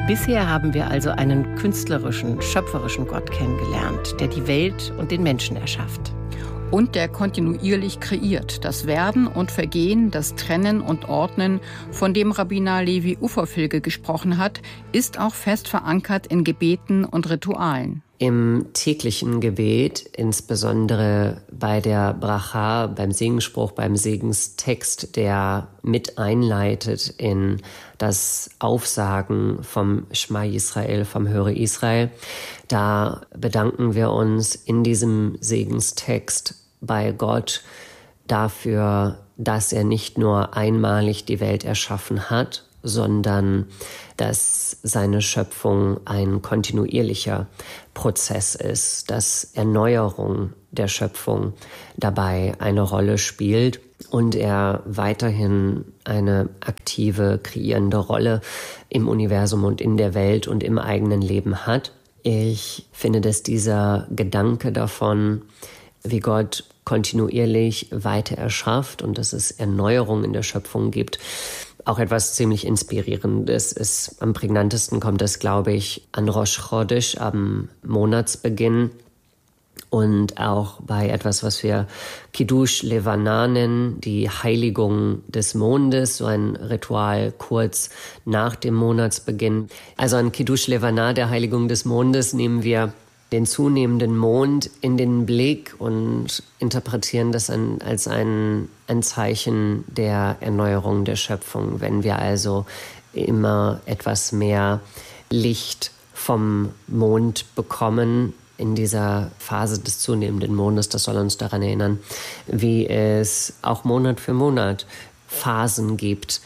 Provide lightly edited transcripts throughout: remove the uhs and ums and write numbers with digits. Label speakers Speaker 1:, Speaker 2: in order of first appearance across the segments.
Speaker 1: Bisher haben wir also einen künstlerischen, schöpferischen Gott kennengelernt, der die Welt und den Menschen erschafft.
Speaker 2: Und der kontinuierlich kreiert. Das Werden und Vergehen, das Trennen und Ordnen, von dem Rabbiner Levi Uferfilge gesprochen hat, ist auch fest verankert in Gebeten und Ritualen.
Speaker 3: Im täglichen Gebet, insbesondere bei der Bracha, beim Segensspruch, beim Segenstext, der mit einleitet in das Aufsagen vom Schma Yisrael, vom Höre Israel, da bedanken wir uns in diesem Segenstext bei Gott dafür, dass er nicht nur einmalig die Welt erschaffen hat, sondern dass seine Schöpfung ein kontinuierlicher Prozess ist, dass Erneuerung der Schöpfung dabei eine Rolle spielt und er weiterhin eine aktive, kreierende Rolle im Universum und in der Welt und im eigenen Leben hat. Ich finde, dass dieser Gedanke davon, wie Gott kontinuierlich weiter erschafft und dass es Erneuerung in der Schöpfung gibt, auch etwas ziemlich Inspirierendes ist. Am prägnantesten kommt es, glaube ich, an Rosh Chodesh, am Monatsbeginn. Und auch bei etwas, was wir Kiddush Levana nennen, die Heiligung des Mondes, so ein Ritual kurz nach dem Monatsbeginn. Also an Kiddush Levana, der Heiligung des Mondes, nehmen wir den zunehmenden Mond in den Blick und interpretieren das als ein Zeichen der Erneuerung der Schöpfung. Wenn wir also immer etwas mehr Licht vom Mond bekommen in dieser Phase des zunehmenden Mondes, das soll uns daran erinnern, wie es auch Monat für Monat Phasen gibt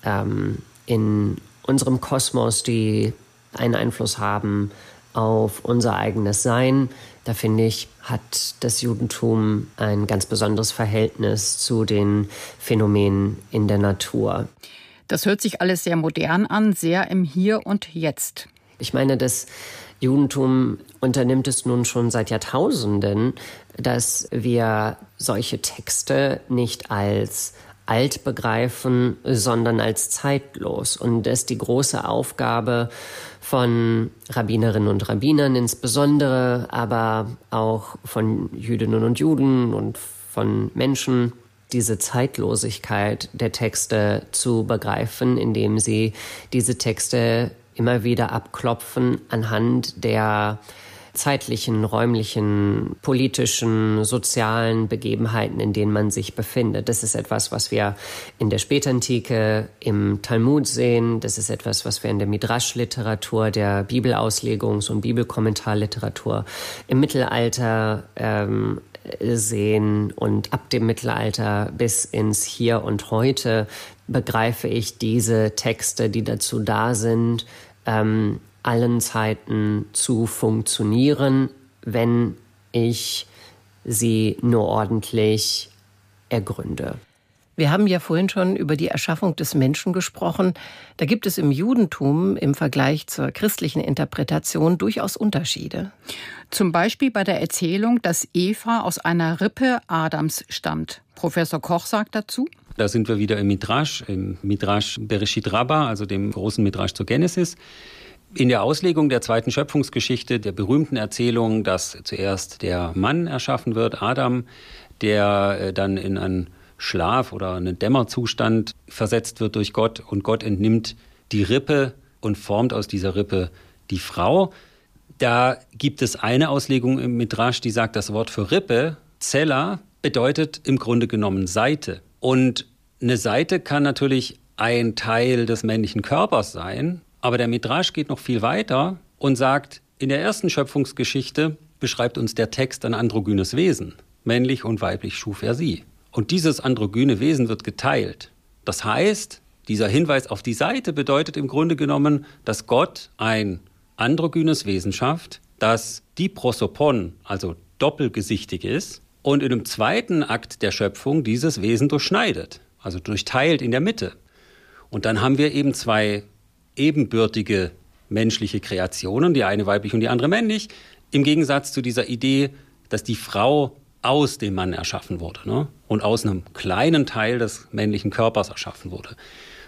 Speaker 3: in unserem Kosmos, die einen Einfluss haben auf unser eigenes Sein. Da finde ich, hat das Judentum ein ganz besonderes Verhältnis zu den Phänomenen in der Natur.
Speaker 2: Das hört sich alles sehr modern an, sehr im Hier und Jetzt.
Speaker 3: Ich meine, das Judentum unternimmt es nun schon seit Jahrtausenden, dass wir solche Texte nicht als alt begreifen, sondern als zeitlos. Und das ist die große Aufgabe von Rabbinerinnen und Rabbinern insbesondere, aber auch von Jüdinnen und Juden und von Menschen, diese Zeitlosigkeit der Texte zu begreifen, indem sie diese Texte immer wieder abklopfen anhand der zeitlichen, räumlichen, politischen, sozialen Begebenheiten, in denen man sich befindet. Das ist etwas, was wir in der Spätantike im Talmud sehen. Das ist etwas, was wir in der Midrash-Literatur, der Bibelauslegungs- und Bibelkommentarliteratur im Mittelalter sehen. Und ab dem Mittelalter bis ins Hier und Heute begreife ich diese Texte, die dazu da sind, allen Zeiten zu funktionieren, wenn ich sie nur ordentlich ergründe.
Speaker 1: Wir haben ja vorhin schon über die Erschaffung des Menschen gesprochen. Da gibt es im Judentum im Vergleich zur christlichen Interpretation durchaus Unterschiede.
Speaker 2: Zum Beispiel bei der Erzählung, dass Eva aus einer Rippe Adams stammt. Professor Koch sagt dazu:
Speaker 4: Da sind wir wieder im Midrash Bereshit Rabbah, also dem großen Midrash zur Genesis. In der Auslegung der zweiten Schöpfungsgeschichte, der berühmten Erzählung, dass zuerst der Mann erschaffen wird, Adam, der dann in einen Schlaf oder einen Dämmerzustand versetzt wird durch Gott und Gott entnimmt die Rippe und formt aus dieser Rippe die Frau. Da gibt es eine Auslegung im Midrash, die sagt, das Wort für Rippe, Zella, bedeutet im Grunde genommen Seite. Und eine Seite kann natürlich ein Teil des männlichen Körpers sein, aber der Midrash geht noch viel weiter und sagt, in der ersten Schöpfungsgeschichte beschreibt uns der Text ein androgynes Wesen. Männlich und weiblich schuf er sie. Und dieses androgyne Wesen wird geteilt. Das heißt, dieser Hinweis auf die Seite bedeutet im Grunde genommen, dass Gott ein androgynes Wesen schafft, das diprosopon, also doppelgesichtig ist, und in einem zweiten Akt der Schöpfung dieses Wesen durchschneidet, also durchteilt in der Mitte. Und dann haben wir eben zwei ebenbürtige menschliche Kreationen, die eine weiblich und die andere männlich, im Gegensatz zu dieser Idee, dass die Frau aus dem Mann erschaffen wurde, ne? Und aus einem kleinen Teil des männlichen Körpers erschaffen wurde.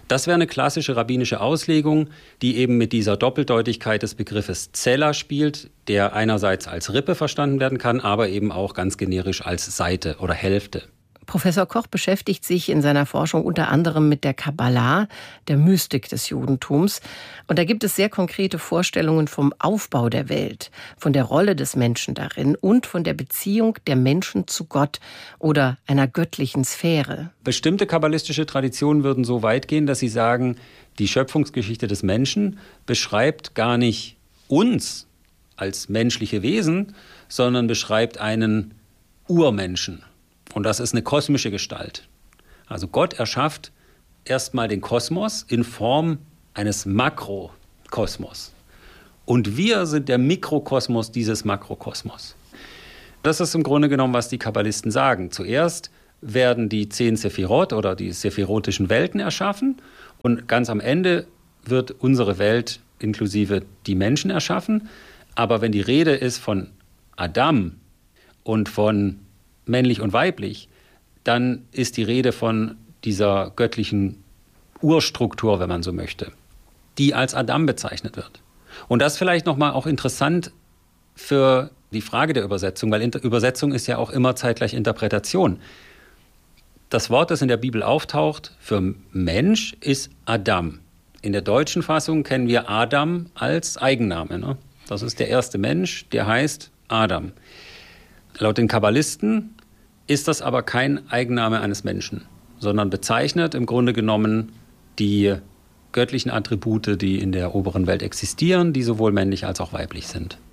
Speaker 4: Das wäre eine klassische rabbinische Auslegung, die eben mit dieser Doppeldeutigkeit des Begriffes Zella spielt, der einerseits als Rippe verstanden werden kann, aber eben auch ganz generisch als Seite oder Hälfte.
Speaker 1: Professor Koch beschäftigt sich in seiner Forschung unter anderem mit der Kabbalah, der Mystik des Judentums. Und da gibt es sehr konkrete Vorstellungen vom Aufbau der Welt, von der Rolle des Menschen darin und von der Beziehung der Menschen zu Gott oder einer göttlichen Sphäre.
Speaker 4: Bestimmte kabbalistische Traditionen würden so weit gehen, dass sie sagen, die Schöpfungsgeschichte des Menschen beschreibt gar nicht uns als menschliche Wesen, sondern beschreibt einen Urmenschen. Und das ist eine kosmische Gestalt. Also Gott erschafft erstmal den Kosmos in Form eines Makrokosmos. Und wir sind der Mikrokosmos dieses Makrokosmos. Das ist im Grunde genommen, was die Kabbalisten sagen. Zuerst werden die 10 Sephirot oder die sephirotischen Welten erschaffen. Und ganz am Ende wird unsere Welt inklusive die Menschen erschaffen. Aber wenn die Rede ist von Adam und von männlich und weiblich, dann ist die Rede von dieser göttlichen Urstruktur, wenn man so möchte, die als Adam bezeichnet wird. Und das vielleicht nochmal auch interessant für die Frage der Übersetzung, weil Übersetzung ist ja auch immer zeitgleich Interpretation. Das Wort, das in der Bibel auftaucht für Mensch, ist Adam. In der deutschen Fassung kennen wir Adam als Eigenname. Ne? Das ist der erste Mensch, der heißt Adam. Laut den Kabbalisten ist das aber kein Eigenname eines Menschen, sondern bezeichnet im Grunde genommen die göttlichen Attribute, die in der oberen Welt existieren, die sowohl männlich als auch weiblich sind.